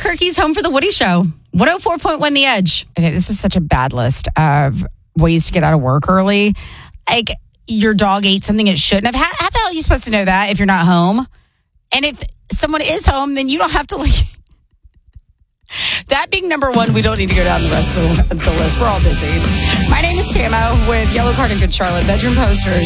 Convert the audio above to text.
Albuquerque's home for the Woody Show. 104.1 The Edge. Okay, this is such a bad list of ways to get out of work early. Like, your dog ate something it shouldn't have. How the hell are you supposed to know that if you're not home? And if someone is home, then you don't have to, like... That being number one, we don't need to go down the rest of the list. We're all busy. My name is Tamo with Yellow Card and Good Charlotte. Bedroom Posters.